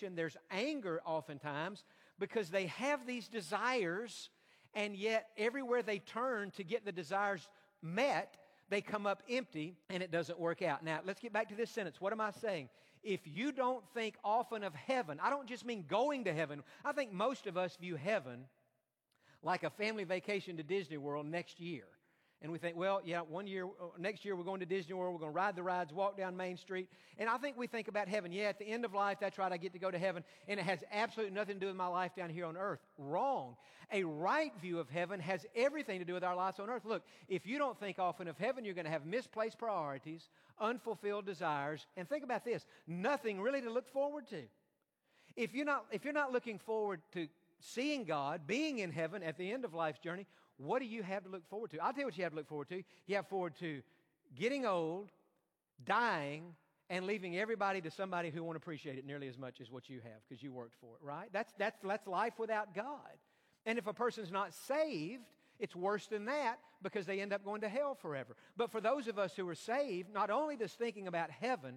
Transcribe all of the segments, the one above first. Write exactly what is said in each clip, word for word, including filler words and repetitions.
frustration, there's anger oftentimes because they have these desires, and yet everywhere they turn to get the desires met, they come up empty and it doesn't work out. Now, let's get back to this sentence. What am I saying? If you don't think often of heaven, I don't just mean going to heaven. I think most of us view heaven like a family vacation to Disney World next year. And we think, well, yeah, one year, next year we're going to Disney World, we're going to ride the rides, walk down Main Street. And I think we think about heaven. Yeah, at the end of life, that's right, I get to go to heaven. And it has absolutely nothing to do with my life down here on earth. Wrong. A right view of heaven has everything to do with our lives on earth. Look, if you don't think often of heaven, you're going to have misplaced priorities, unfulfilled desires. And think about this, nothing really to look forward to. If you're not, if you're not looking forward to seeing God, being in heaven at the end of life's journey, what do you have to look forward to? I'll tell you what you have to look forward to. You have forward to getting old, dying, and leaving everybody to somebody who won't appreciate it nearly as much as what you have because you worked for it, right? That's, that's, that's life without God. And if a person's not saved, it's worse than that because they end up going to hell forever. But for those of us who are saved, not only does thinking about heaven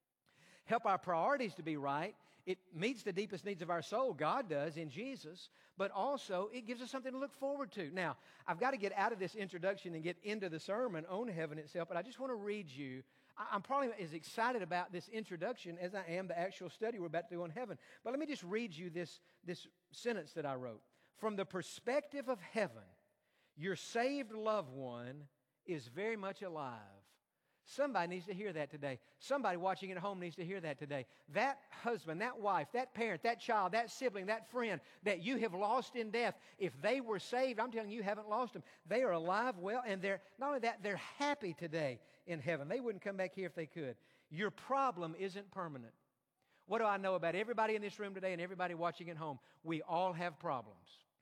help our priorities to be right, it meets the deepest needs of our soul, God does in Jesus, but also it gives us something to look forward to. Now, I've got to get out of this introduction and get into the sermon on heaven itself, but I just want to read you. I'm probably as excited about this introduction as I am the actual study we're about to do on heaven. But let me just read you this, this sentence that I wrote. From the perspective of heaven, your saved loved one is very much alive. Somebody needs to hear that today. Somebody watching at home needs to hear that today. That husband, that wife, that parent, that child, that sibling, that friend that you have lost in death, if they were saved, I'm telling you, you haven't lost them. They are alive, well, and they're not only that, they're happy today in heaven. They wouldn't come back here if they could. Your problem isn't permanent. What do I know about everybody in this room today and everybody watching at home? We all have problems.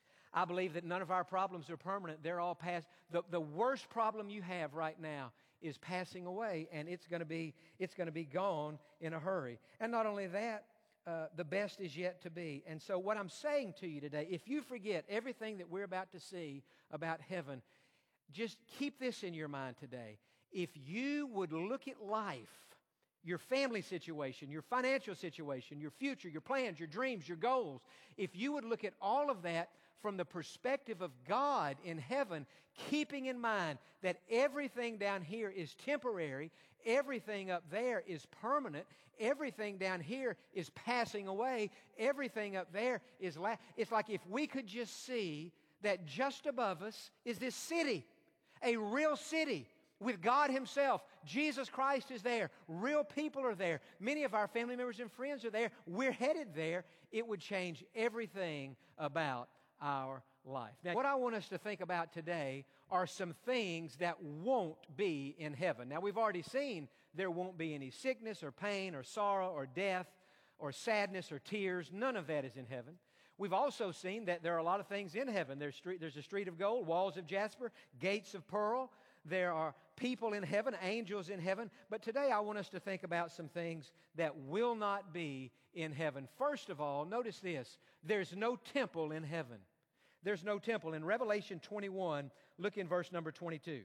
I believe that none of our problems are permanent. They're all past. The, the worst problem you have right now is passing away, and it's going to be it's going to be gone in a hurry. And not only that, uh, the best is yet to be. And so what I'm saying to you today, if you forget everything that we're about to see about heaven, just keep this in your mind today. If you would look at life, your family situation, your financial situation, your future, your plans, your dreams, your goals, if you would look at all of that from the perspective of God in heaven, keeping in mind that everything down here is temporary, everything up there is permanent, everything down here is passing away, everything up there is... La- it's like if we could just see that just above us is this city, a real city with God Himself. Jesus Christ is there. Real people are there. Many of our family members and friends are there. We're headed there. It would change everything about our life. Now, what I want us to think about today are some things that won't be in heaven. Now, we've already seen there won't be any sickness or pain or sorrow or death or sadness or tears. None of that is in heaven. We've also seen that there are a lot of things in heaven. There's, street, there's a street of gold, walls of jasper, gates of pearl. There are people in heaven, angels in heaven. But today I want us to think about some things that will not be in heaven. First of all, notice this. There's no temple in heaven. There's no temple. In Revelation twenty-one, look in verse number twenty-two.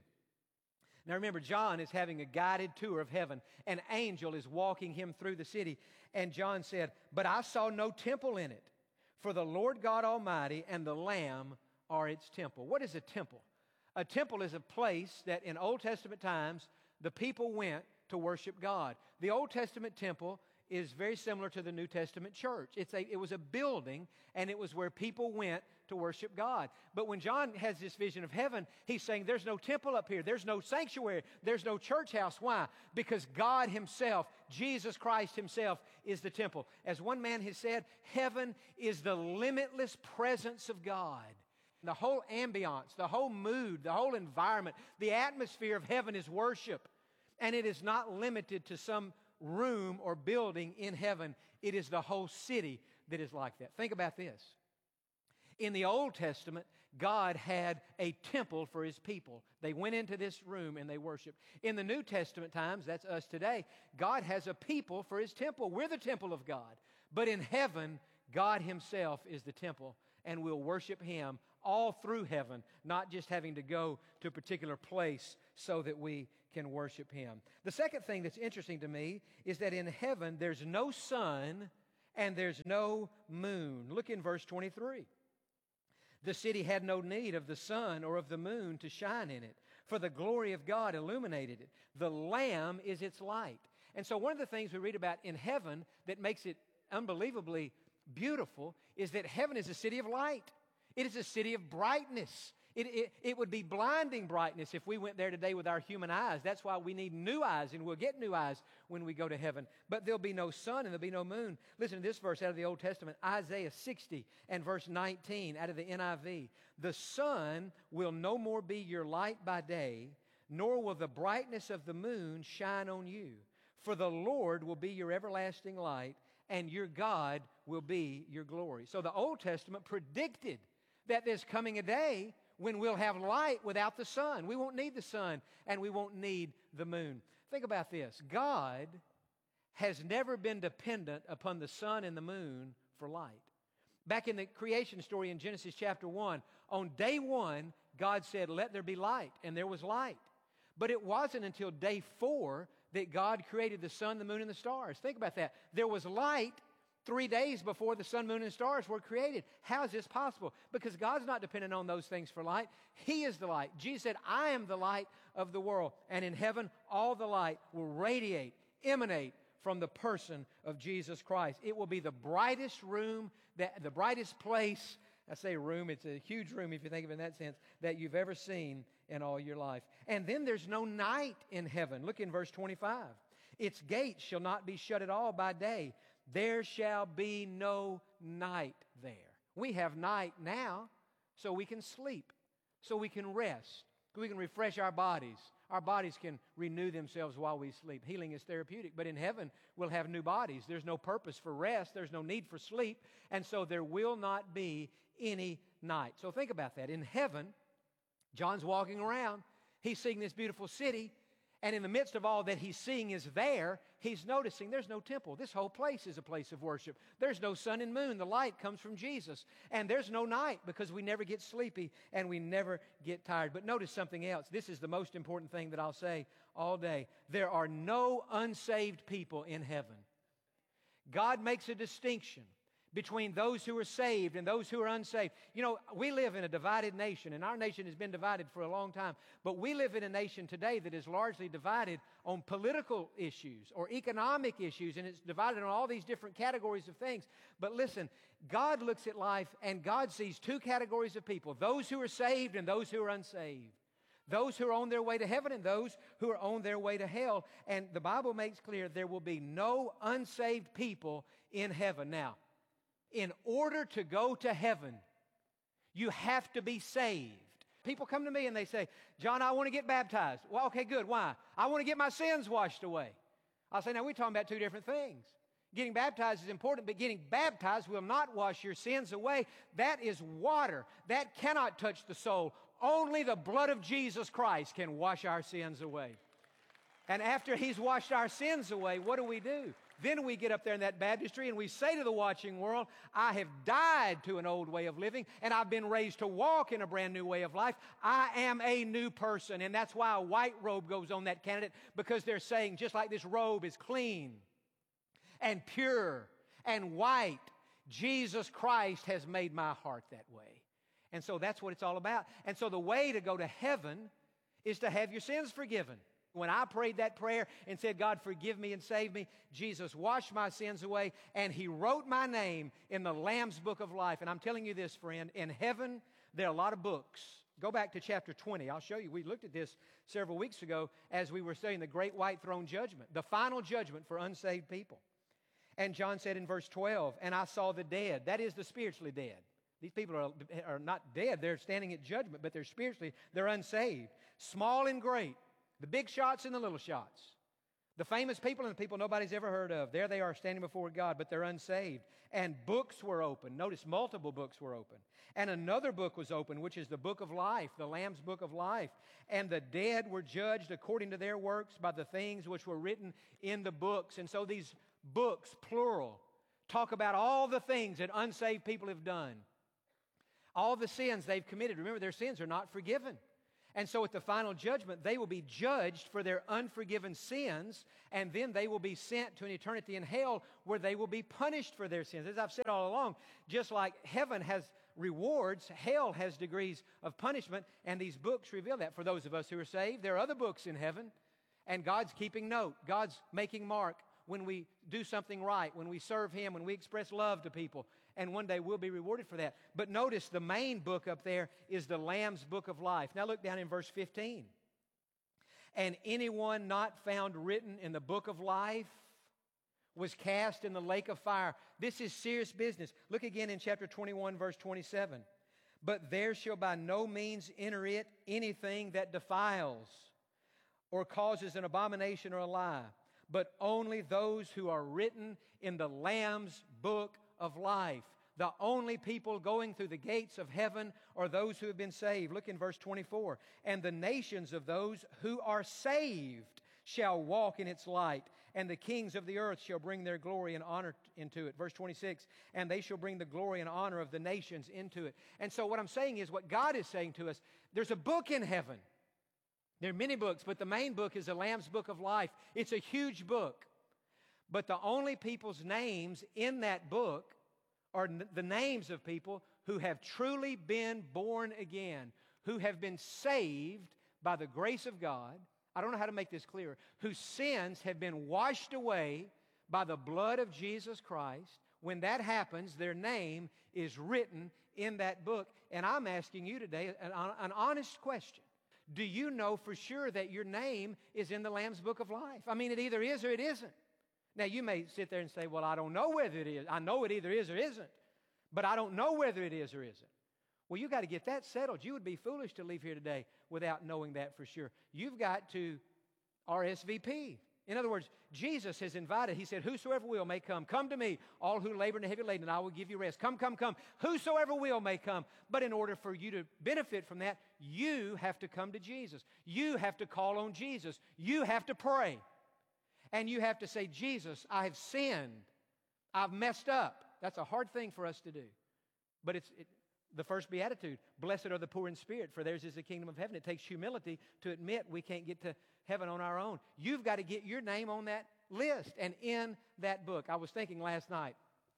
Now remember, John is having a guided tour of heaven. An angel is walking him through the city. And John said, "But I saw no temple in it, for the Lord God Almighty and the Lamb are its temple." What is a temple? A temple is a place that in Old Testament times the people went to worship God. The Old Testament temple is very similar to the New Testament church. It's a, it was a building, and it was where people went to worship God. But when John has this vision of heaven, he's saying there's no temple up here. There's no sanctuary. There's no church house. Why? Because God Himself, Jesus Christ Himself, is the temple. As one man has said, heaven is the limitless presence of God. The whole ambiance, the whole mood, the whole environment, the atmosphere of heaven is worship. And it is not limited to some room or building in heaven. It is the whole city that is like that. Think about this. In the Old Testament, God had a temple for His people. They went into this room and they worshiped. In the New Testament times, that's us today, God has a people for His temple. We're the temple of God. But in heaven, God Himself is the temple, and we'll worship Him all through heaven, not just having to go to a particular place so that we can worship Him. The second thing that's interesting to me is that in heaven, there's no sun and there's no moon. Look in verse twenty-three. The city had no need of the sun or of the moon to shine in it, for the glory of God illuminated it. The Lamb is its light. And so one of the things we read about in heaven that makes it unbelievably beautiful is that heaven is a city of light. It is a city of brightness. It, it, it would be blinding brightness if we went there today with our human eyes. That's why we need new eyes, and we'll get new eyes when we go to heaven. But there'll be no sun and there'll be no moon. Listen to this verse out of the Old Testament, Isaiah sixty and verse nineteen out of the N I V. The sun will no more be your light by day, nor will the brightness of the moon shine on you. For the Lord will be your everlasting light, and your God will be your glory. So the Old Testament predicted that there's coming a day when we'll have light without the sun. We won't need the sun, and we won't need the moon. Think about this. God has never been dependent upon the sun and the moon for light. Back in the creation story in Genesis chapter one, on day one, God said, "Let there be light," and there was light. But it wasn't until day four that God created the sun, the moon, and the stars. Think about that. There was light three days before the sun, moon, and stars were created. How is this possible? Because God's not dependent on those things for light. He is the light. Jesus said, "I am the light of the world." And in heaven, all the light will radiate, emanate from the person of Jesus Christ. It will be the brightest room, that, the brightest place. I say room, it's a huge room if you think of it in that sense, that you've ever seen in all your life. And then there's no night in heaven. Look in verse twenty-five. Its gates shall not be shut at all by day. There shall be no night there. We have night now so we can sleep, so we can rest, so we can refresh our bodies. Our bodies can renew themselves while we sleep. Healing is therapeutic. But in heaven, we'll have new bodies. There's no purpose for rest. There's no need for sleep. And so there will not be any night. So think about that. In heaven, John's walking around. He's seeing this beautiful city. And in the midst of all that he's seeing is there, he's noticing there's no temple. This whole place is a place of worship. There's no sun and moon. The light comes from Jesus. And there's no night because we never get sleepy and we never get tired. But notice something else. This is the most important thing that I'll say all day. There are no unsaved people in heaven. God makes a distinction between those who are saved and those who are unsaved. You know, we live in a divided nation, and our nation has been divided for a long time. But we live in a nation today that is largely divided on political issues or economic issues, and it's divided on all these different categories of things. But listen, God looks at life, and God sees two categories of people, those who are saved and those who are unsaved. Those who are on their way to heaven and those who are on their way to hell. And the Bible makes clear there will be no unsaved people in heaven. Now, in order to go to heaven, you have to be saved. People come to me and they say, "John, I want to get baptized." Well, okay, good. Why? "I want to get my sins washed away." I'll say, now we're talking about two different things. Getting baptized is important, but getting baptized will not wash your sins away. That is water. That cannot touch the soul. Only the blood of Jesus Christ can wash our sins away. And after He's washed our sins away, what do we do? Then we get up there in that baptistry and we say to the watching world, "I have died to an old way of living and I've been raised to walk in a brand new way of life. I am a new person." And that's why a white robe goes on that candidate, because they're saying, just like this robe is clean and pure and white, Jesus Christ has made my heart that way. And so that's what it's all about. And so the way to go to heaven is to have your sins forgiven. When I prayed that prayer and said, "God, forgive me and save me," Jesus washed my sins away, and He wrote my name in the Lamb's Book of Life. And I'm telling you this, friend, in heaven, there are a lot of books. Go back to chapter twenty. I'll show you. We looked at this several weeks ago as we were studying the Great White Throne Judgment, the final judgment for unsaved people. And John said in verse twelve, "And I saw the dead," that is the spiritually dead. These people are, are not dead. They're standing at judgment, but they're spiritually, they're unsaved. "Small and great," the big shots and the little shots. The famous people and the people nobody's ever heard of. There they are standing before God, but they're unsaved. And books were opened. Notice multiple books were opened. And another book was opened, which is the book of life, the Lamb's Book of Life. And the dead were judged according to their works by the things which were written in the books. And so these books, plural, talk about all the things that unsaved people have done. All the sins they've committed. Remember, their sins are not forgiven. And so at the final judgment, they will be judged for their unforgiven sins, and then they will be sent to an eternity in hell where they will be punished for their sins. As I've said all along, just like heaven has rewards, hell has degrees of punishment, and these books reveal that. For those of us who are saved, there are other books in heaven, and God's keeping note. God's making mark when we do something right, when we serve Him, when we express love to people. And one day we'll be rewarded for that. But notice the main book up there is the Lamb's Book of Life. Now look down in verse fifteen. And anyone not found written in the book of life was cast in the lake of fire. This is serious business. Look again in chapter twenty-one, verse twenty-seven. But there shall by no means enter it anything that defiles or causes an abomination or a lie, but only those who are written in the Lamb's book of life. The only people going through the gates of heaven are those who have been saved. Look in verse twenty-four. And the nations of those who are saved shall walk in its light, and the kings of the earth shall bring their glory and honor into it. Verse twenty-six, and they shall bring the glory and honor of the nations into it. And so what I'm saying is, what God is saying to us, there's a book in heaven. There are many books, but the main book is the Lamb's Book of Life. It's a huge book. But the only people's names in that book are the names of people who have truly been born again, who have been saved by the grace of God. I don't know how to make this clearer. Whose sins have been washed away by the blood of Jesus Christ. When that happens, their name is written in that book. And I'm asking you today an, an honest question. Do you know for sure that your name is in the Lamb's Book of Life? I mean, it either is or it isn't. Now, you may sit there and say, well, I don't know whether it is. I know it either is or isn't, but I don't know whether it is or isn't. Well, you've got to get that settled. You would be foolish to leave here today without knowing that for sure. You've got to R S V P. In other words, Jesus has invited. He said, whosoever will may come. Come to me, all who labor and are heavy laden, and I will give you rest. Come, come, come. Whosoever will may come. But in order for you to benefit from that, you have to come to Jesus. You have to call on Jesus. You have to pray. And you have to say, Jesus, I have sinned. I've messed up. That's a hard thing for us to do. But it's it, the first beatitude. Blessed are the poor in spirit, for theirs is the kingdom of heaven. It takes humility to admit we can't get to heaven on our own. You've got to get your name on that list and in that book. I was thinking last night,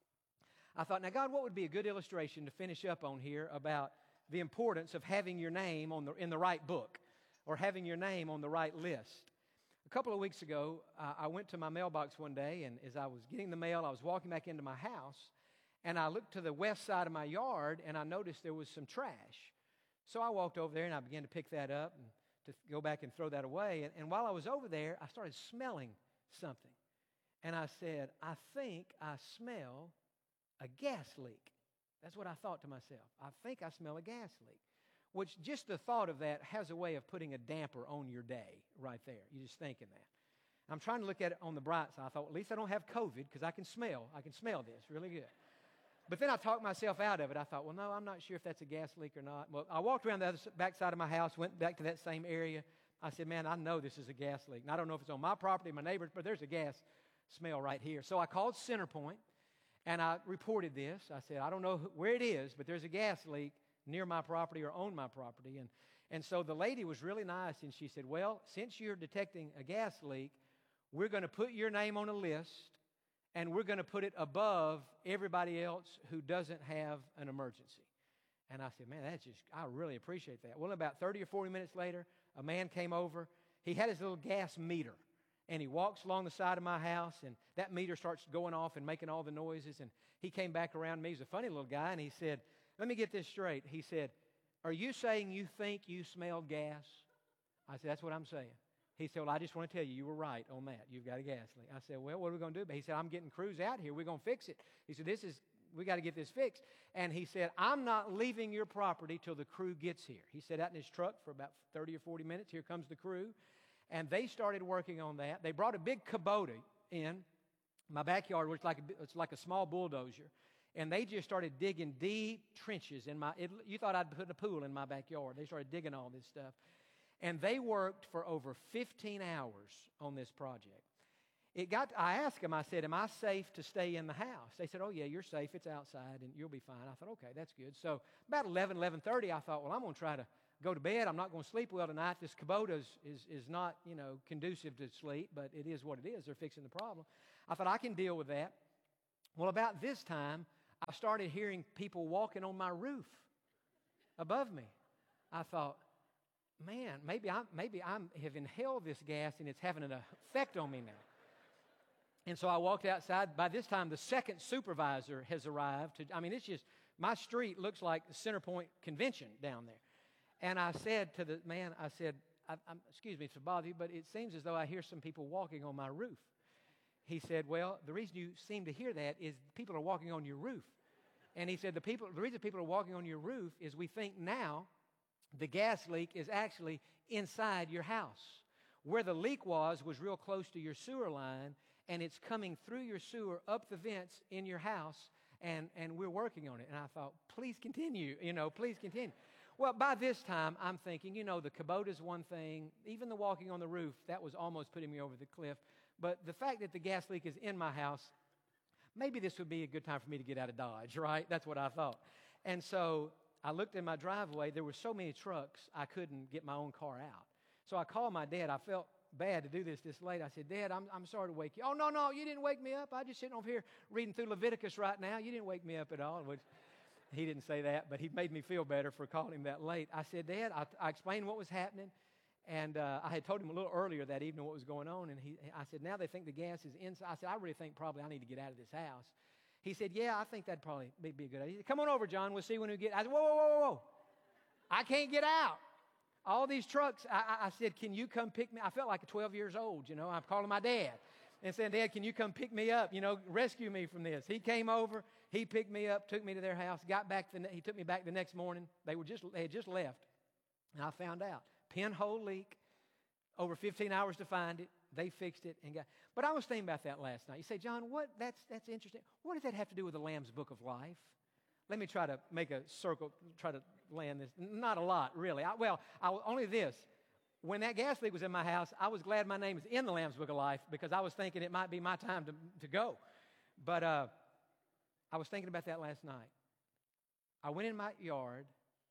I thought, now God, what would be a good illustration to finish up on here about the importance of having your name on the, in the right book or having your name on the right list? A couple of weeks ago, uh, I went to my mailbox one day, and as I was getting the mail, I was walking back into my house, and I looked to the west side of my yard, and I noticed there was some trash. So I walked over there, and I began to pick that up and to go back and throw that away. And, and while I was over there, I started smelling something. And I said, I think I smell a gas leak. That's what I thought to myself. I think I smell a gas leak. Which just the thought of that has a way of putting a damper on your day right there. You're just thinking that. I'm trying to look at it on the bright side. I thought, well, at least I don't have COVID because I can smell. I can smell this really good. But then I talked myself out of it. I thought, well, no, I'm not sure if that's a gas leak or not. Well, I walked around the other back side of my house, went back to that same area. I said, man, I know this is a gas leak. And I don't know if it's on my property, my neighbor's, but there's a gas smell right here. So I called CenterPoint, and I reported this. I said, I don't know where it is, but there's a gas leak near my property or on my property. And, and so the lady was really nice, and she said, well, since you're detecting a gas leak, we're going to put your name on a list, and we're going to put it above everybody else who doesn't have an emergency. And I said, man, that's just, I really appreciate that. Well, about thirty or forty minutes later, a man came over. He had his little gas meter, and he walks along the side of my house, and that meter starts going off and making all the noises. And he came back around me. He's a funny little guy, and he said, let me get this straight. He said, are you saying you think you smelled gas? I said, that's what I'm saying. He said, well, I just want to tell you, you were right on that. You've got a gas leak. I said, well, what are we going to do? But he said, I'm getting crews out here. We're going to fix it. He said, this is, we got to get this fixed. And he said, I'm not leaving your property till the crew gets here. He sat out in his truck for about thirty or forty minutes. Here comes the crew. And they started working on that. They brought a big Kubota in. My backyard was like a, it's like a small bulldozer. And they just started digging deep trenches in my, it, you thought I'd put a pool in my backyard. They started digging all this stuff. And they worked for over fifteen hours on this project. It got, I asked them, I said, am I safe to stay in the house? They said, oh yeah, you're safe. It's outside and you'll be fine. I thought, okay, that's good. So about eleven, eleven thirty, I thought, well, I'm going to try to go to bed. I'm not going to sleep well tonight. This Kubota is, is, is not, you know, conducive to sleep, but it is what it is. They're fixing the problem. I thought, I can deal with that. Well, about this time, I started hearing people walking on my roof above me. I thought, man, maybe I maybe I have inhaled this gas and it's having an effect on me now. And so I walked outside. By this time, the second supervisor has arrived. To, I mean, it's just, my street looks like the Center Point Convention down there. And I said to the man, I said, I, I'm, excuse me to bother you, but it seems as though I hear some people walking on my roof. He said, well, the reason you seem to hear that is people are walking on your roof. And he said, the people, the reason people are walking on your roof is we think now the gas leak is actually inside your house. Where the leak was was real close to your sewer line, and it's coming through your sewer up the vents in your house, and, and we're working on it. And I thought, please continue, you know, please continue. Well, by this time, I'm thinking, you know, the Kubota's one thing. Even the walking on the roof, that was almost putting me over the cliff. But the fact that the gas leak is in my house, maybe this would be a good time for me to get out of Dodge, right? That's what I thought. And so I looked in my driveway. There were so many trucks, I couldn't get my own car out. So I called my dad. I felt bad to do this this late. I said, Dad, I'm, I'm sorry to wake you. Oh, no, no, you didn't wake me up. I was just sitting over here reading through Leviticus right now. You didn't wake me up at all. Which, he didn't say that, but he made me feel better for calling him that late. I said, Dad, I, I explained what was happening. And uh, I had told him a little earlier that evening what was going on. And he, I said, now they think the gas is inside. I said, I really think probably I need to get out of this house. He said, yeah, I think that'd probably be a good idea. He said, come on over, John. We'll see when we get. I said, whoa, whoa, whoa, whoa. I can't get out. All these trucks. I, I, I said, can you come pick me? I felt like twelve years old, you know. I'm calling my dad and saying, Dad, can you come pick me up? You know, rescue me from this. He came over. He picked me up, took me to their house, got back. The, he took me back the next morning. They were just they had just left. And I found out. Pinhole leak. Over fifteen hours to find it. They fixed it and got. But I was thinking about that last night. You say, John, what? That's that's interesting. What does that have to do with the Lamb's Book of Life? Let me try to make a circle, try to land this. Not a lot, really. I, well, I, only this. When that gas leak was in my house, I was glad my name was in the Lamb's Book of Life because I was thinking it might be my time to, to go. But uh, I was thinking about that last night. I went in my yard.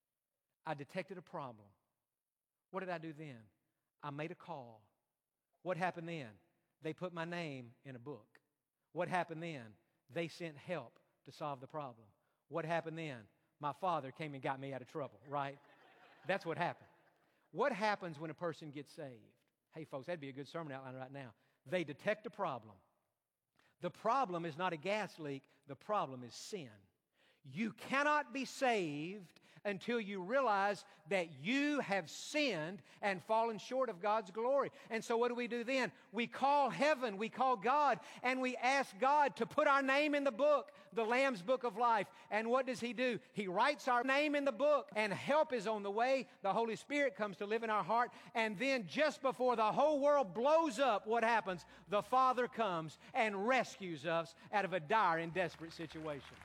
I detected a problem. What did I do then? I made a call. What happened then? They put my name in a book. What happened then? They sent help to solve the problem. What happened then? My father came and got me out of trouble, right? That's what happened. What happens when a person gets saved? Hey, folks, that'd be a good sermon outline right now. They detect a problem. The problem is not a gas leak. The problem is sin. You cannot be saved until you realize that you have sinned and fallen short of God's glory. And so what do we do then? We call heaven, we call God, and we ask God to put our name in the book, the Lamb's Book of Life. And what does He do? He writes our name in the book, and help is on the way. The Holy Spirit comes to live in our heart. And then just before the whole world blows up, what happens? The Father comes and rescues us out of a dire and desperate situation.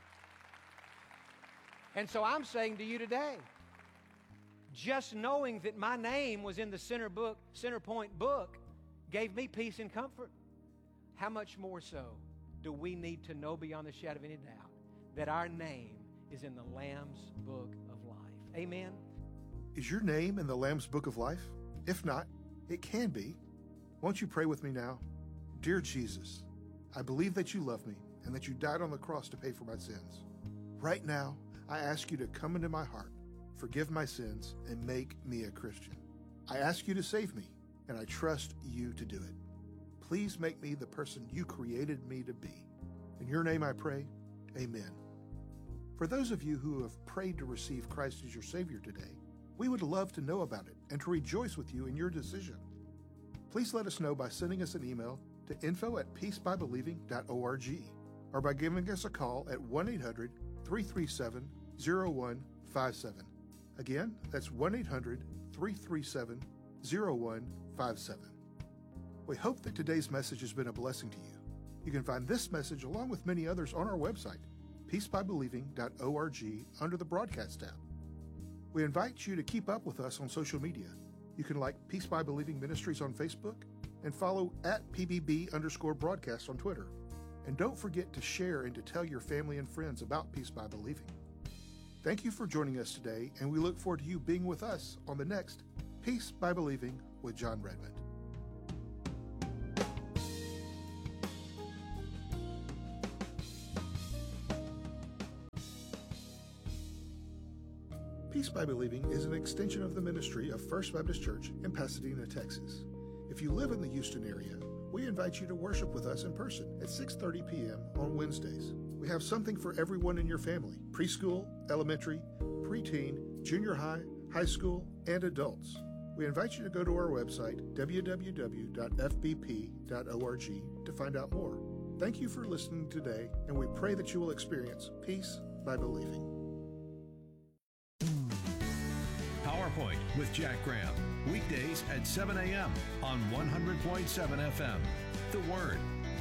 And so I'm saying to you today, just knowing that my name was in the Center book, Center Point book gave me peace and comfort. How much more so do we need to know beyond the shadow of any doubt that our name is in the Lamb's Book of Life? Amen? Is your name in the Lamb's Book of Life? If not, it can be. Won't you pray with me now? Dear Jesus, I believe that you love me and that you died on the cross to pay for my sins. Right now, I ask you to come into my heart, forgive my sins, and make me a Christian. I ask you to save me, and I trust you to do it. Please make me the person you created me to be. In your name I pray, amen. For those of you who have prayed to receive Christ as your Savior today, we would love to know about it and to rejoice with you in your decision. Please let us know by sending us an email to info at peace by believing dot org or by giving us a call at one eight hundred, three three seven, zero one five seven. Again, that's one eight hundred, three three seven, zero one five seven. We hope that today's message has been a blessing to you. You can find this message along with many others on our website, peace by believing dot org, under the Broadcast tab. We invite you to keep up with us on social media. You can like Peace by Believing Ministries on Facebook and follow at P B B underscore broadcast on Twitter. And don't forget to share and to tell your family and friends about Peace by Believing. Thank you for joining us today, and we look forward to you being with us on the next Peace by Believing with John Redmond. Peace by Believing is an extension of the ministry of First Baptist Church in Pasadena, Texas. If you live in the Houston area, we invite you to worship with us in person at six thirty p.m. on Wednesdays. We have something for everyone in your family: preschool, elementary, preteen, junior high, high school, and adults. We invite you to go to our website, w w w dot f b p dot org, to find out more. Thank you for listening today, and we pray that you will experience peace by believing. PowerPoint with Jack Graham, weekdays at seven a.m. on one hundred point seven F M. The Word.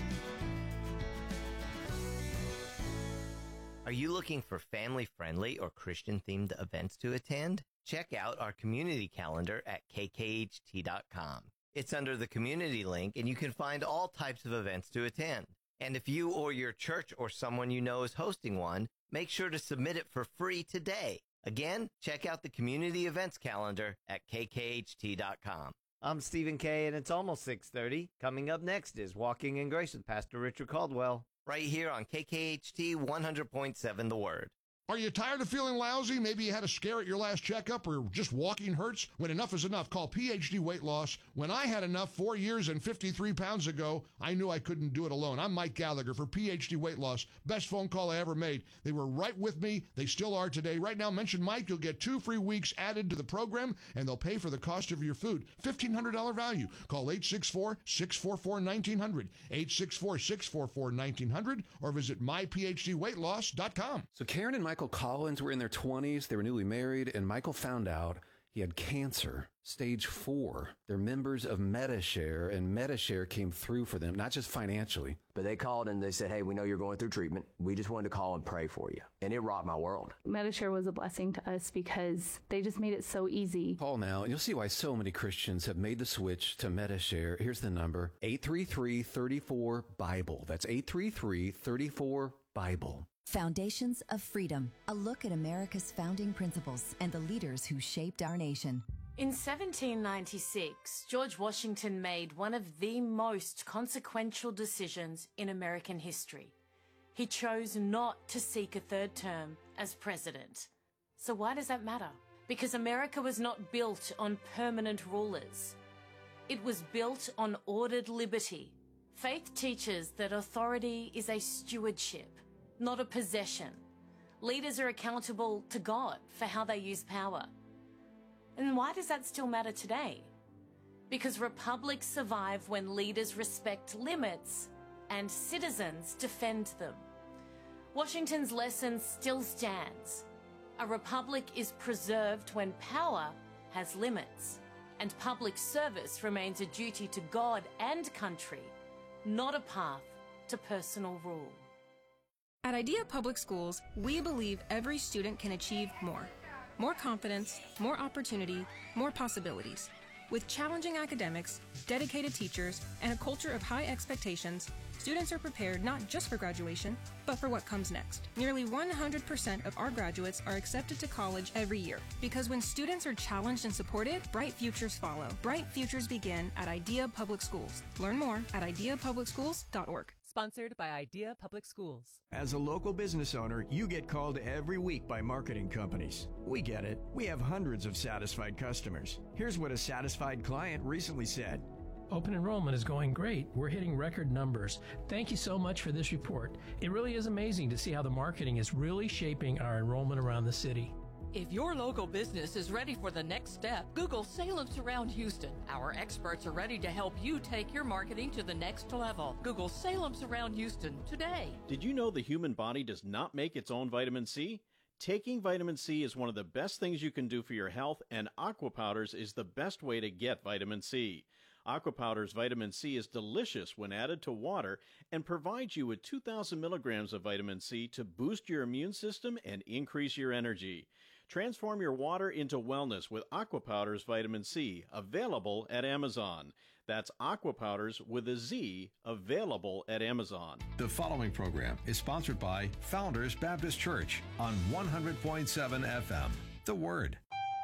Are you looking for family-friendly or Christian-themed events to attend? Check out our community calendar at k k h t dot com. It's under the community link, and you can find all types of events to attend. And if you or your church or someone you know is hosting one, make sure to submit it for free today. Again, check out the community events calendar at k k h t dot com. I'm Stephen Kay, and it's almost six thirty. Coming up next is Walking in Grace with Pastor Richard Caldwell. Right here on K K H T one hundred point seven The Word. Are you tired of feeling lousy? Maybe you had a scare at your last checkup, or just walking hurts? When enough is enough, call P H D Weight Loss. When I had enough four years and fifty-three pounds ago, I knew I couldn't do it alone. I'm Mike Gallagher for P H D Weight Loss. Best phone call I ever made. They were right with me. They still are today. Right now, mention Mike. You'll get two free weeks added to the program, and they'll pay for the cost of your food. fifteen hundred dollars value. Call eight six four, six four four, one nine zero zero, eight six four, six four four, one nine zero zero, or visit my p h d weight loss dot com. So Karen and Michael Collins were in their twenties. They were newly married, and Michael found out he had cancer, stage four. They're members of Medi-Share, and Medi-Share came through for them, not just financially. But they called and they said, hey, we know you're going through treatment. We just wanted to call and pray for you. And it rocked my world. Medi-Share was a blessing to us because they just made it so easy. Call now, and you'll see why so many Christians have made the switch to Medi-Share. Here's the number, eight three three, three four, BIBLE. That's eight three three, three four, BIBLE. Foundations of Freedom, a look at America's founding principles and the leaders who shaped our nation. In seventeen ninety-six, George Washington made one of the most consequential decisions in American history. He chose not to seek a third term as president. So why does that matter? Because America was not built on permanent rulers. It was built on ordered liberty. Faith teaches that authority is a stewardship, not a possession. Leaders are accountable to God for how they use power. And why does that still matter today? Because republics survive when leaders respect limits and citizens defend them. Washington's lesson still stands. A republic is preserved when power has limits, and public service remains a duty to God and country, not a path to personal rule. At Idea Public Schools, we believe every student can achieve more. More confidence, more opportunity, more possibilities. With challenging academics, dedicated teachers, and a culture of high expectations, students are prepared not just for graduation, but for what comes next. Nearly one hundred percent of our graduates are accepted to college every year, because when students are challenged and supported, bright futures follow. Bright futures begin at Idea Public Schools. Learn more at idea public schools dot org. Sponsored by Idea Public Schools. As a local business owner, you get called every week by marketing companies. We get it. We have hundreds of satisfied customers. Here's what a satisfied client recently said. Open enrollment is going great. We're hitting record numbers. Thank you so much for this report. It really is amazing to see how the marketing is really shaping our enrollment around the city. If your local business is ready for the next step, Google Salem Surround Houston. Our experts are ready to help you take your marketing to the next level. Google Salem Surround Houston today. Did you know the human body does not make its own vitamin C? Taking vitamin C is one of the best things you can do for your health, and Aqua Powders is the best way to get vitamin C. Aqua Powders vitamin C is delicious when added to water and provides you with two thousand milligrams of vitamin C to boost your immune system and increase your energy. Transform your water into wellness with Aqua Powders Vitamin C, available at Amazon. That's Aqua Powders with a Z, available at Amazon. The following program is sponsored by Founders Baptist Church on one hundred point seven F M. The Word.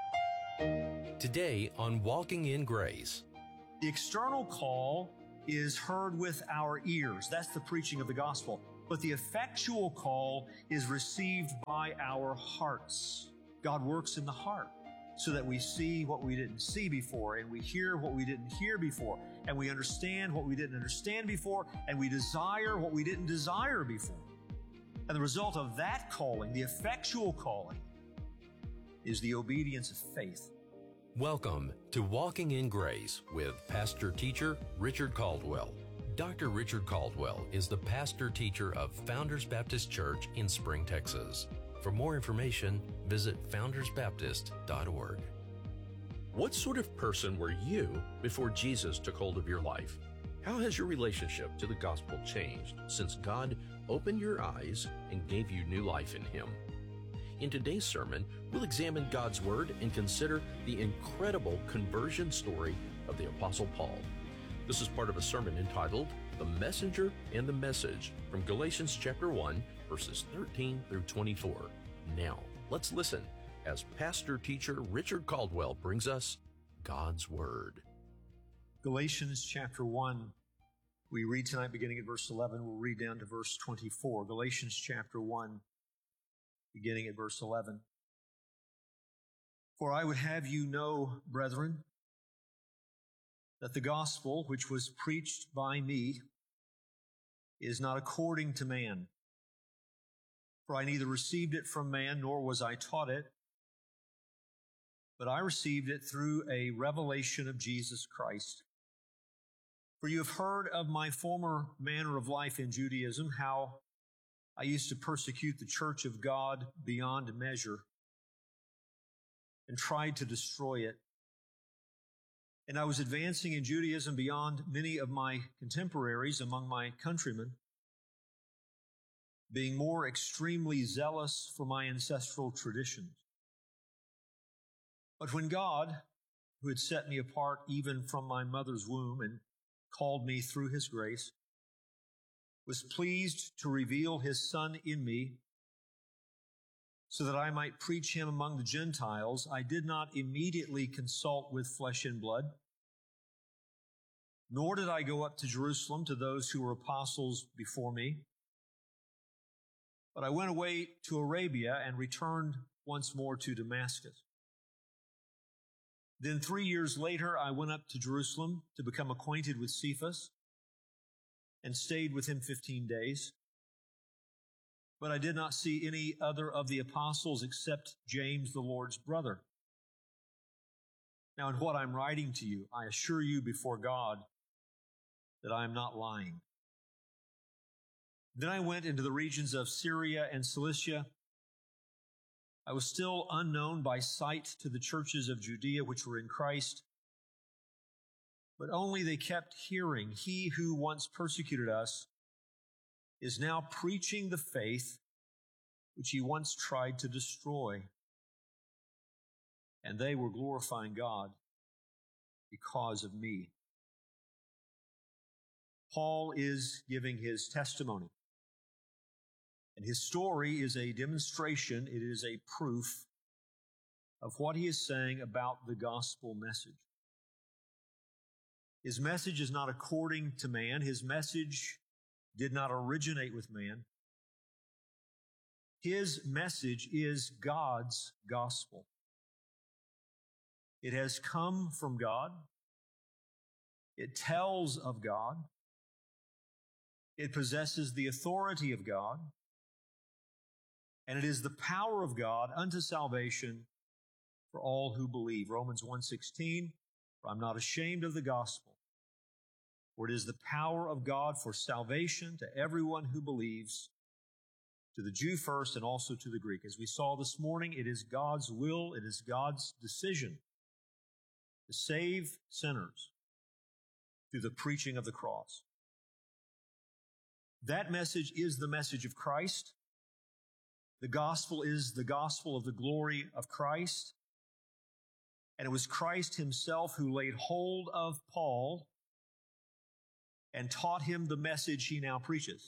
Today on Walking in Grace. The external call is heard with our ears. That's the preaching of the gospel. But the effectual call is received by our hearts. God works in the heart so that we see what we didn't see before, and we hear what we didn't hear before, and we understand what we didn't understand before, and we desire what we didn't desire before. And the result of that calling, the effectual calling, is the obedience of faith. Welcome to Walking in Grace with pastor teacher Richard Caldwell. Doctor Richard Caldwell is the pastor teacher of Founders Baptist Church in Spring, Texas. For more information, visit founders baptist dot org. What sort of person were you before Jesus took hold of your life? How has your relationship to the gospel changed since God opened your eyes and gave you new life in Him? In today's sermon, we'll examine God's Word and consider the incredible conversion story of the Apostle Paul. This is part of a sermon entitled The Messenger and the Message from Galatians chapter one, verses thirteen through twenty-four. Now, let's listen as pastor teacher Richard Caldwell brings us God's Word. Galatians chapter one. We read tonight beginning at verse eleven. We'll read down to verse twenty-four. Galatians chapter one, beginning at verse eleven. For I would have you know, brethren, that the gospel which was preached by me is not according to man. For I neither received it from man, nor was I taught it, but I received it through a revelation of Jesus Christ. For you have heard of my former manner of life in Judaism, how I used to persecute the church of God beyond measure and tried to destroy it. And I was advancing in Judaism beyond many of my contemporaries among my countrymen, being more extremely zealous for my ancestral traditions. But when God, who had set me apart even from my mother's womb and called me through His grace, was pleased to reveal His Son in me so that I might preach Him among the Gentiles, I did not immediately consult with flesh and blood, nor did I go up to Jerusalem to those who were apostles before me. But I went away to Arabia and returned once more to Damascus. Then three years later, I went up to Jerusalem to become acquainted with Cephas and stayed with him fifteen days. But I did not see any other of the apostles except James, the Lord's brother. Now, in what I'm writing to you, I assure you before God that I am not lying. Then I went into the regions of Syria and Cilicia. I was still unknown by sight to the churches of Judea which were in Christ, but only they kept hearing, He who once persecuted us is now preaching the faith which he once tried to destroy. And they were glorifying God because of me. Paul is giving his testimony. And his story is a demonstration, it is a proof of what he is saying about the gospel message. His message is not according to man. His message did not originate with man. His message is God's gospel. It has come from God. It tells of God. It possesses the authority of God. And it is the power of God unto salvation for all who believe. Romans one sixteen, for I'm not ashamed of the gospel, for it is the power of God for salvation to everyone who believes, to the Jew first and also to the Greek. As we saw this morning, it is God's will, it is God's decision to save sinners through the preaching of the cross. That message is the message of Christ. The gospel is the gospel of the glory of Christ. And it was Christ himself who laid hold of Paul and taught him the message he now preaches.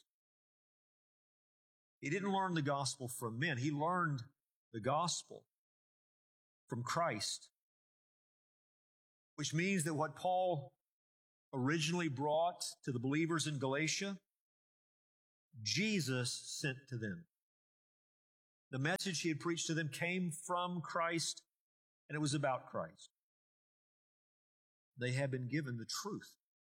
He didn't learn the gospel from men. He learned the gospel from Christ, which means that what Paul originally brought to the believers in Galatia, Jesus sent to them. The message he had preached to them came from Christ, and it was about Christ. They have been given the truth.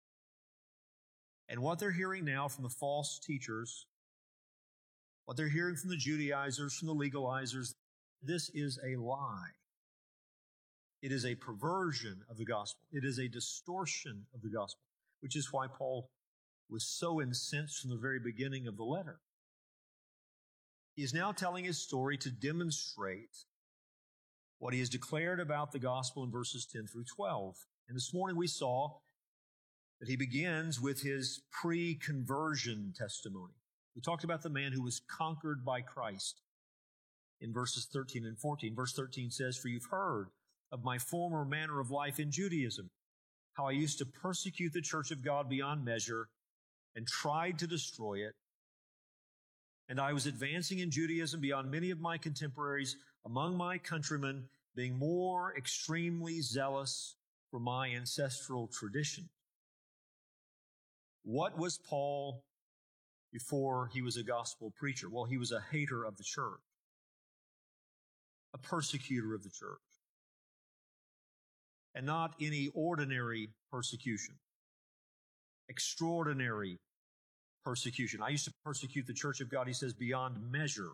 And what they're hearing now from the false teachers, what they're hearing from the Judaizers, from the legalizers, this is a lie. It is a perversion of the gospel. It is a distortion of the gospel, which is why Paul was so incensed from the very beginning of the letter. He is now telling his story to demonstrate what he has declared about the gospel in verses ten through twelve. And this morning we saw that he begins with his pre-conversion testimony. We talked about the man who was conquered by Christ in verses thirteen and fourteen. Verse thirteen says, "For you've heard of my former manner of life in Judaism, how I used to persecute the church of God beyond measure and tried to destroy it. And I was advancing in Judaism beyond many of my contemporaries among my countrymen, being more extremely zealous for my ancestral tradition." What was Paul before he was a gospel preacher? Well, he was a hater of the church, a persecutor of the church, and not any ordinary persecution, extraordinary persecution. I used to persecute the church of God, he says, beyond measure.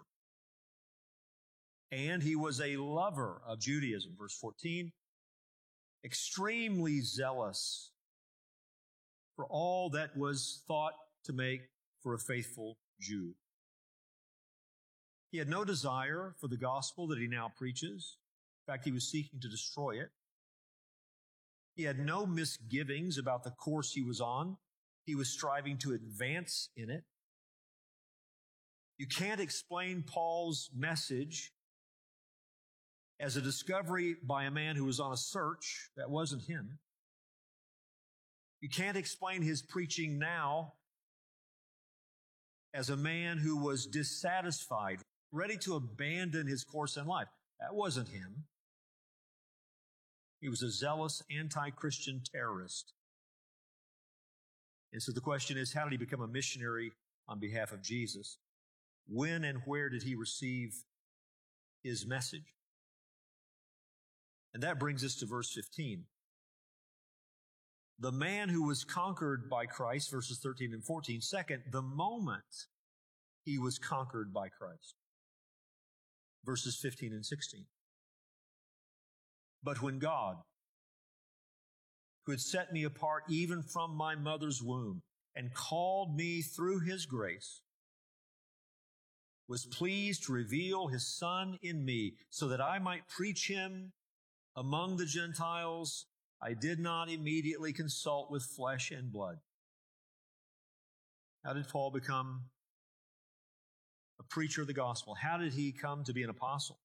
And he was a lover of Judaism, verse fourteen, extremely zealous for all that was thought to make for a faithful Jew. He had no desire for the gospel that he now preaches. In fact, he was seeking to destroy it. He had no misgivings about the course he was on. He was striving to advance in it. You can't explain Paul's message as a discovery by a man who was on a search. That wasn't him. You can't explain his preaching now as a man who was dissatisfied, ready to abandon his course in life. That wasn't him. He was a zealous anti-Christian terrorist. And so the question is, how did he become a missionary on behalf of Jesus? When and where did he receive his message? And that brings us to verse fifteen. The man who was conquered by Christ, verses thirteen and fourteen. Second, the moment he was conquered by Christ, verses fifteen and sixteen. But when God, who had set me apart even from my mother's womb and called me through his grace, was pleased to reveal his Son in me so that I might preach him among the Gentiles, I did not immediately consult with flesh and blood. How did Paul become a preacher of the gospel? How did he come to be an apostle?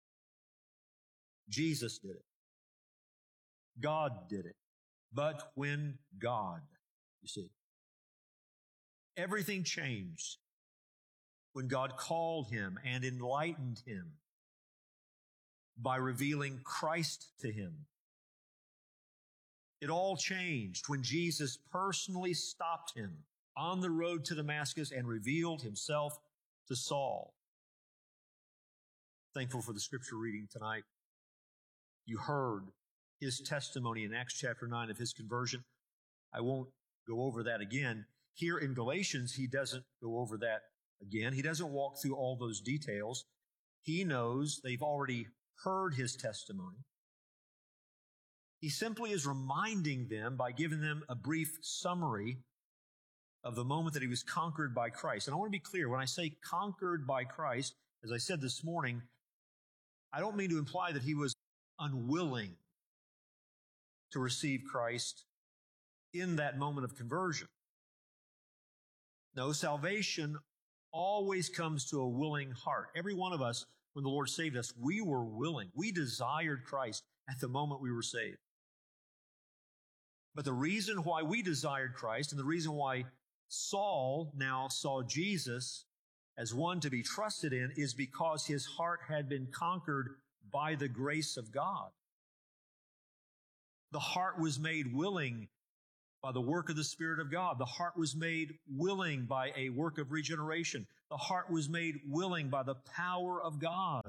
Jesus did it. God did it. But when God, you see, everything changed when God called him and enlightened him by revealing Christ to him. It all changed when Jesus personally stopped him on the road to Damascus and revealed himself to Saul. Thankful for the scripture reading tonight. You heard his testimony in Acts chapter nine of his conversion. I won't go over that again. Here in Galatians, he doesn't go over that again. He doesn't walk through all those details. He knows they've already heard his testimony. He simply is reminding them by giving them a brief summary of the moment that he was conquered by Christ. And I want to be clear, when I say conquered by Christ, as I said this morning, I don't mean to imply that he was unwilling to receive Christ in that moment of conversion. No, salvation always comes to a willing heart. Every one of us, when the Lord saved us, we were willing. We desired Christ at the moment we were saved. But the reason why we desired Christ and the reason why Saul now saw Jesus as one to be trusted in is because his heart had been conquered by the grace of God. The heart was made willing by the work of the Spirit of God. The heart was made willing by a work of regeneration. The heart was made willing by the power of God.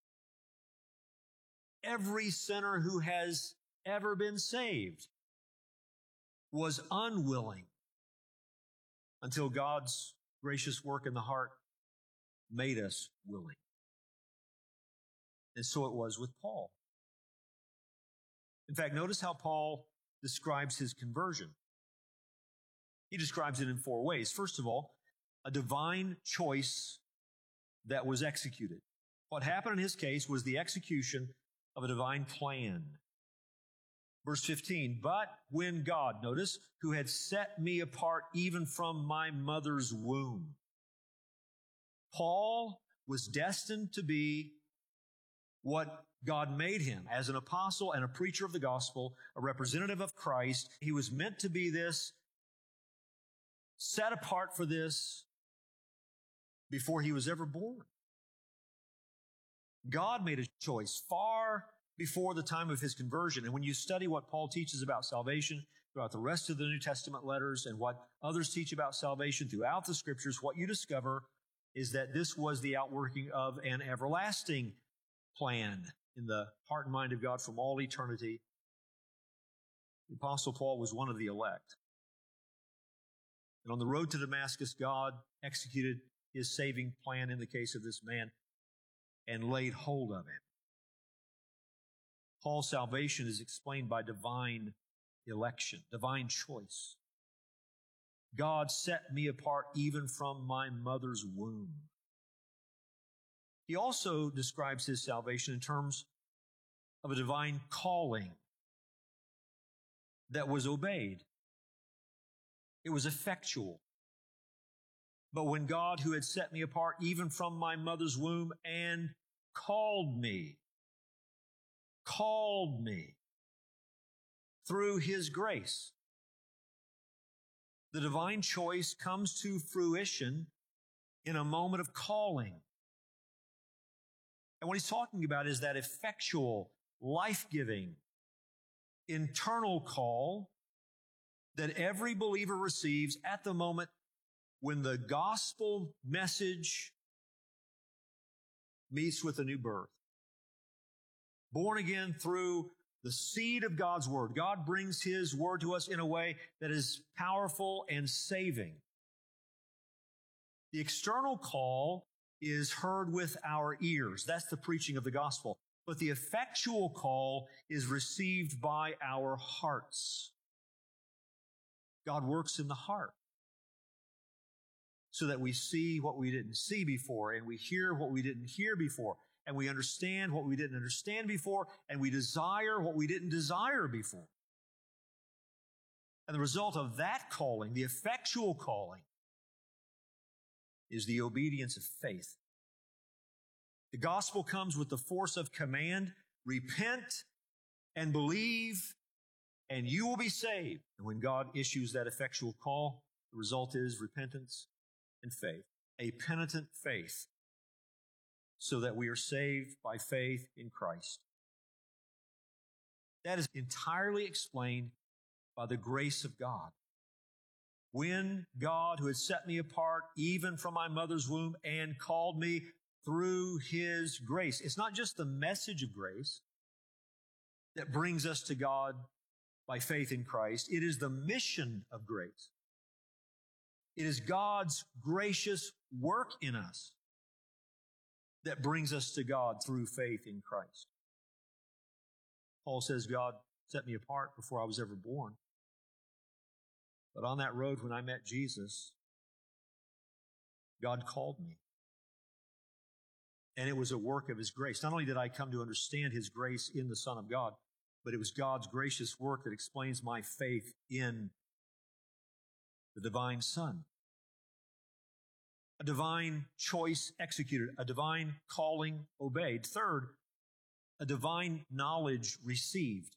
Every sinner who has ever been saved was unwilling until God's gracious work in the heart made us willing. And so it was with Paul. In fact, notice how Paul describes his conversion. He describes it in four ways. First of all, a divine choice that was executed. What happened in his case was the execution of a divine plan. Verse fifteen, but when God, notice, who had set me apart even from my mother's womb. Paul was destined to be what God made him as an apostle and a preacher of the gospel, a representative of Christ. He was meant to be this, set apart for this, before he was ever born. God made a choice far before the time of his conversion. And when you study what Paul teaches about salvation throughout the rest of the New Testament letters and what others teach about salvation throughout the Scriptures, what you discover is that this was the outworking of an everlasting plan in the heart and mind of God from all eternity. The Apostle Paul was one of the elect. And on the road to Damascus, God executed his saving plan in the case of this man and laid hold of him. Paul's salvation is explained by divine election, divine choice. God set me apart even from my mother's womb. He also describes his salvation in terms of a divine calling that was obeyed. It was effectual. But when God, who had set me apart even from my mother's womb and called me, called me through his grace, the divine choice comes to fruition in a moment of calling. And what he's talking about is that effectual, life-giving, internal call that every believer receives at the moment when the gospel message meets with a new birth. Born again through the seed of God's Word. God brings His Word to us in a way that is powerful and saving. The external call is heard with our ears. That's the preaching of the gospel. But the effectual call is received by our hearts. God works in the heart so that we see what we didn't see before, and we hear what we didn't hear before, and we understand what we didn't understand before, and we desire what we didn't desire before. And the result of that calling, the effectual calling, is the obedience of faith. The gospel comes with the force of command: repent and believe, and you will be saved. And when God issues that effectual call, the result is repentance and faith, a penitent faith, so that we are saved by faith in Christ. That is entirely explained by the grace of God. When God, who had set me apart even from my mother's womb and called me through His grace. It's not just the message of grace that brings us to God by faith in Christ. It is the mission of grace. It is God's gracious work in us that brings us to God through faith in Christ. Paul says, God set me apart before I was ever born. But on that road, when I met Jesus, God called me. And it was a work of His grace. Not only did I come to understand His grace in the Son of God, but it was God's gracious work that explains my faith in the divine Son. a divine choice executed, a divine calling obeyed. Third, a divine knowledge received.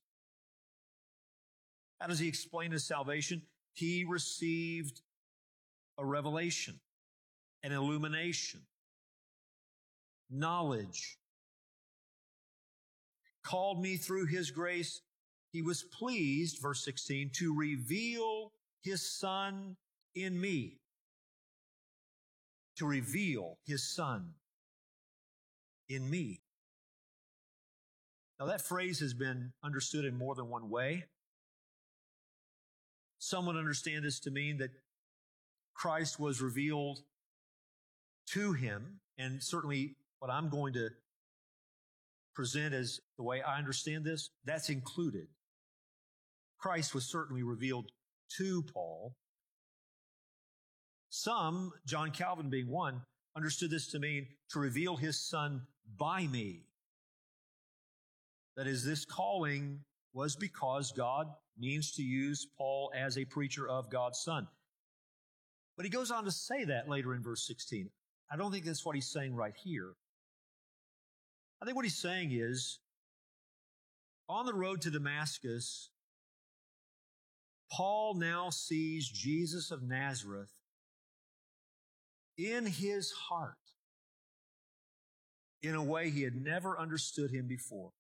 How does he explain his salvation? He received a revelation, an illumination, knowledge. Called me through his grace. He was pleased, verse sixteen, to reveal his Son in me. To reveal his Son in me. Now that phrase has been understood in more than one way. Some would understand this to mean that Christ was revealed to him, and certainly what I'm going to present as the way I understand this, that's included. Christ was certainly revealed to Paul. Some, John Calvin being one, understood this to mean to reveal his Son by me. That is, this calling was because God means to use Paul as a preacher of God's Son. But he goes on to say that later in verse sixteen. I don't think that's what he's saying right here. I think what he's saying is, on the road to Damascus, Paul now sees Jesus of Nazareth in his heart in a way he had never understood him before.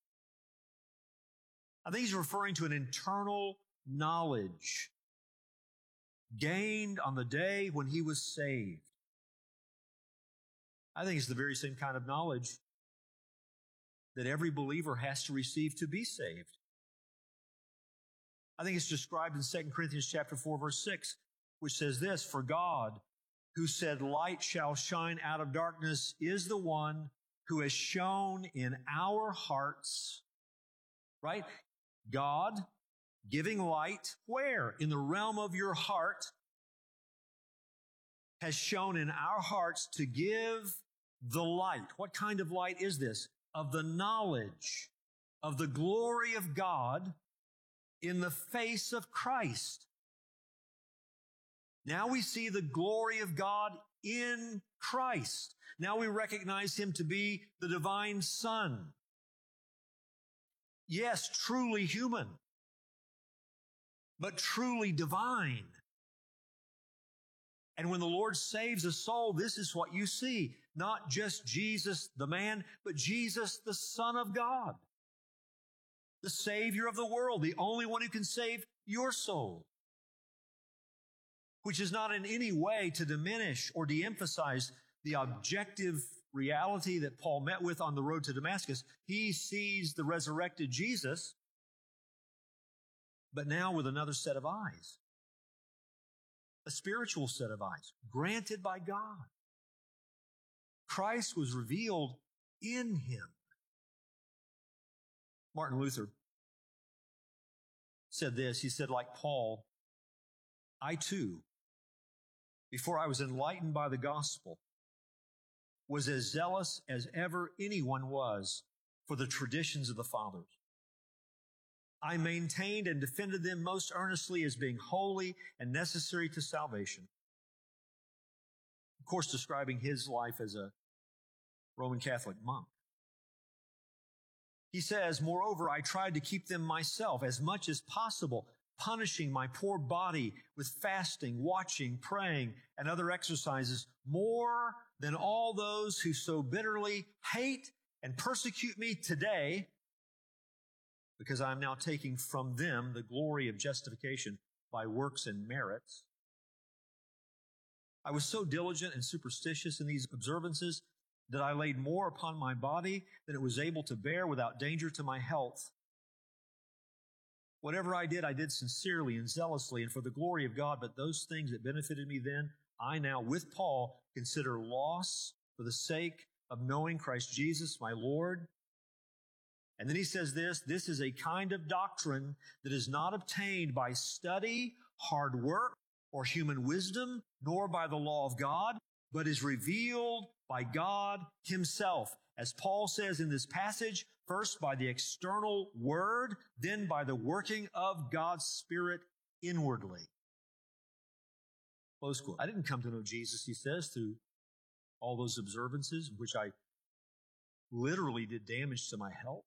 I think he's referring to an internal knowledge gained on the day when he was saved. I think it's the very same kind of knowledge that every believer has to receive to be saved. I think it's described in Second Corinthians chapter four, verse six, which says this, "For God, who said, 'Light shall shine out of darkness,' is the one who has shone in our hearts," right? God giving light where? In the realm of your heart, has shone in our hearts to give the light. What kind of light is this? Of the knowledge of the glory of God in the face of Christ. Now we see the glory of God in Christ. Now we recognize him to be the divine Son. Yes, truly human, but truly divine. And when the Lord saves a soul, this is what you see. Not just Jesus the man, but Jesus the Son of God. The Savior of the world, the only one who can save your soul. Which is not in any way to diminish or de-emphasize the objective reality that Paul met with on the road to Damascus. He sees the resurrected Jesus, but now with another set of eyes. A spiritual set of eyes, granted by God. Christ was revealed in him. Martin Luther said this. He said, like Paul, I too, before I was enlightened by the gospel, was as zealous as ever anyone was for the traditions of the fathers. I maintained and defended them most earnestly as being holy and necessary to salvation. Of course, describing his life as a Roman Catholic monk. He says, moreover, I tried to keep them myself as much as possible, punishing my poor body with fasting, watching, praying, and other exercises, more than all those who so bitterly hate and persecute me today, because I am now taking from them the glory of justification by works and merits. I was so diligent and superstitious in these observances that I laid more upon my body than it was able to bear without danger to my health. Whatever I did, I did sincerely and zealously and for the glory of God, but those things that benefited me then, I now, with Paul, consider loss for the sake of knowing Christ Jesus, my Lord. And then he says this, this is a kind of doctrine that is not obtained by study, hard work, or human wisdom, nor by the law of God, but is revealed by God himself. As Paul says in this passage, first by the external word, then by the working of God's Spirit inwardly. Close quote. I didn't come to know Jesus, he says, through all those observances in which I literally did damage to my health.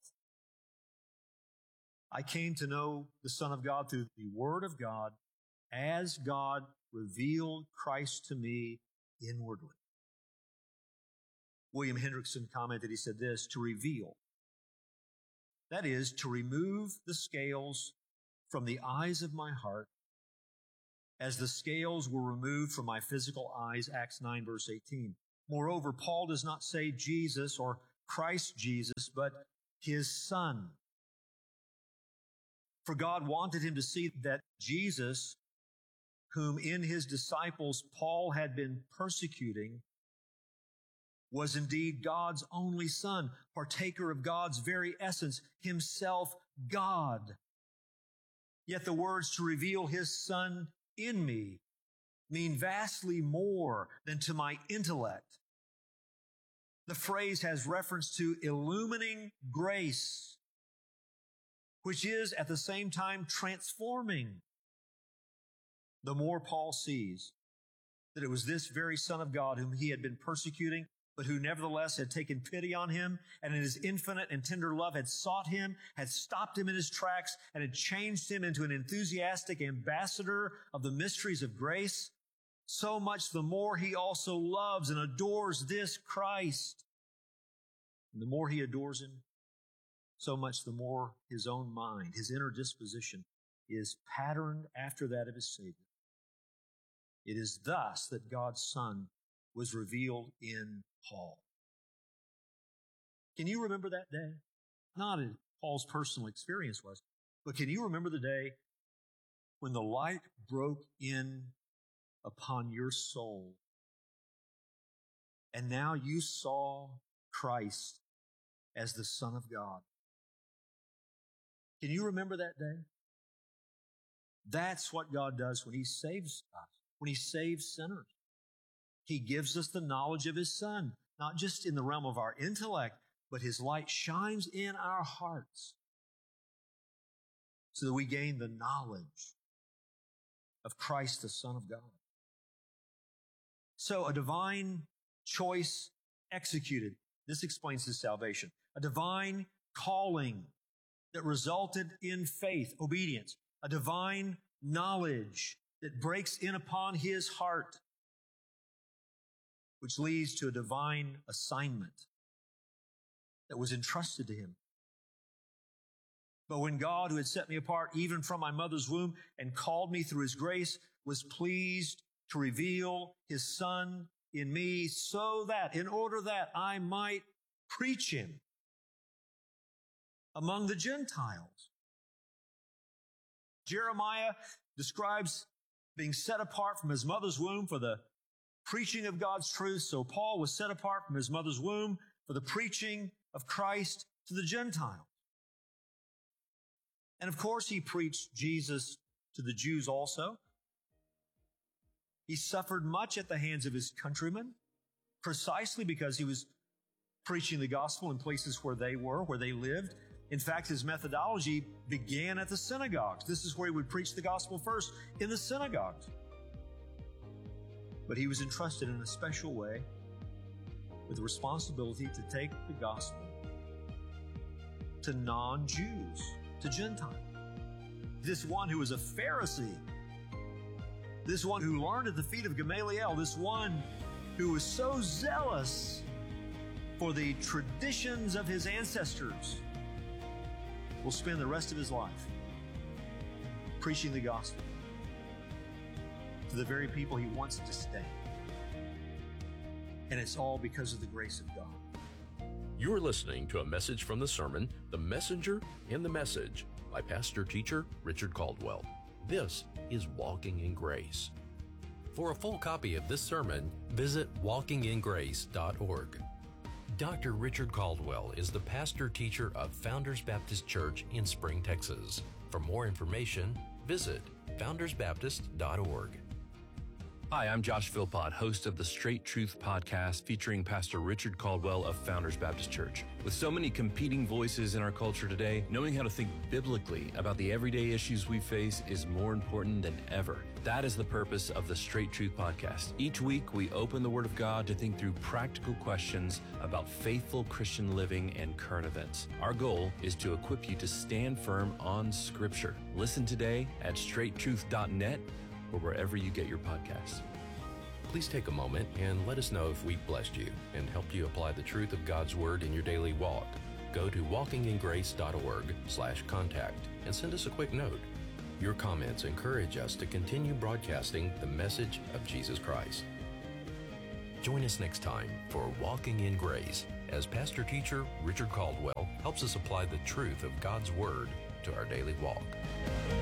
I came to know the Son of God through the Word of God as God revealed Christ to me inwardly. William Hendrickson commented, he said this, to reveal, that is, to remove the scales from the eyes of my heart as the scales were removed from my physical eyes, Acts nine, verse eighteen. Moreover, Paul does not say Jesus or Christ Jesus, but His Son. For God wanted him to see that Jesus, whom in His disciples Paul had been persecuting, was indeed God's only Son, partaker of God's very essence, Himself God. Yet the words to reveal His Son in me mean vastly more than to my intellect. The phrase has reference to illumining grace, which is at the same time transforming. The more Paul sees that it was this very Son of God whom he had been persecuting, but who nevertheless had taken pity on him and in His infinite and tender love had sought him, had stopped him in his tracks, and had changed him into an enthusiastic ambassador of the mysteries of grace, so much the more he also loves and adores this Christ. And the more he adores Him, so much the more his own mind, his inner disposition, is patterned after that of his Savior. It is thus that God's Son was revealed in Paul. Can you remember that day? Not as Paul's personal experience was, but can you remember the day when the light broke in upon your soul and now you saw Christ as the Son of God? Can you remember that day? That's what God does when He saves us, when He saves sinners. He gives us the knowledge of His Son, not just in the realm of our intellect, but His light shines in our hearts so that we gain the knowledge of Christ, the Son of God. So a divine choice executed. This explains His salvation. A divine calling that resulted in faith, obedience. A divine knowledge that breaks in upon His heart, which leads to a divine assignment that was entrusted to Him. But when God, who had set me apart even from my mother's womb and called me through His grace, was pleased to reveal His Son in me so that, in order that I might preach Him among the Gentiles. Jeremiah describes being set apart from his mother's womb for the preaching of God's truth. So Paul was set apart from his mother's womb for the preaching of Christ to the Gentiles. And of course, he preached Jesus to the Jews also. He suffered much at the hands of his countrymen, precisely because he was preaching the gospel in places where they were, where they lived. In fact, his methodology began at the synagogues. This is where he would preach the gospel first, in the synagogues. But he was entrusted in a special way with the responsibility to take the gospel to non-Jews, to Gentiles. This one who was a Pharisee, this one who learned at the feet of Gamaliel, this one who was so zealous for the traditions of his ancestors, will spend the rest of his life preaching the gospel to the very people he wants to disdain. And it's all because of the grace of God. You're listening to a message from the sermon, The Messenger and the Message, by Pastor Teacher Richard Caldwell. This is Walking in Grace. For a full copy of this sermon, visit walking in grace dot org. Doctor Richard Caldwell is the pastor teacher of Founders Baptist Church in Spring, Texas. For more information, visit founders baptist dot org. Hi, I'm Josh Philpott, host of the Straight Truth podcast featuring Pastor Richard Caldwell of Founders Baptist Church. With so many competing voices in our culture today, knowing how to think biblically about the everyday issues we face is more important than ever. That is the purpose of the Straight Truth podcast. Each week, we open the Word of God to think through practical questions about faithful Christian living and current events. Our goal is to equip you to stand firm on Scripture. Listen today at straight truth dot net or wherever you get your podcasts. Please take a moment and let us know if we blessed you and helped you apply the truth of God's Word in your daily walk. Go to walking in grace dot org slash contact and send us a quick note. Your comments encourage us to continue broadcasting the message of Jesus Christ. Join us next time for Walking in Grace as Pastor Teacher Richard Caldwell helps us apply the truth of God's Word to our daily walk.